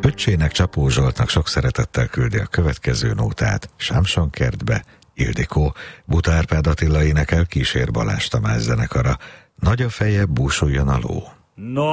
Öccsének, Csapó Zsoltnak sok szeretettel küldi a következő nótát. Sámsonkertbe, Ildikó, Buta Árpád Attila énekel, Kísér Balázs Tamás zenekara. Nagy a feje, búsuljon a ló.